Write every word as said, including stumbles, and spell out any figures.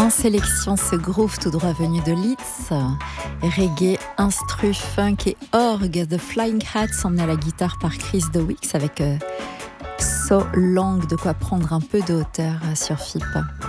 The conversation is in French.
En sélection, ce groove tout droit venu de Leeds, reggae, instru, funk et orgue. The Flying Hats emmené à la guitare par Chris Dowicks avec euh, So Long, de quoi prendre un peu de hauteur sur F I P.